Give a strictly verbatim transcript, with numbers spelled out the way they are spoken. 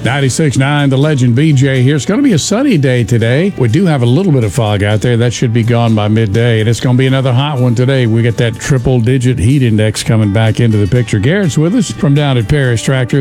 ninety-six point nine, The Legend B J here. It's going to be a sunny day today. We do have a little bit of fog out there. That should be gone by midday, and it's going to be another hot one today. We got that triple-digit heat index coming back into the picture. Garrett's with us from down at Paris Tractor.